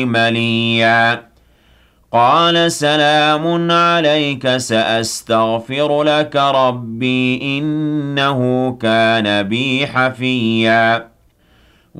مليا قال سلام عليك سأستغفر لك ربي إنه كان بي حفيا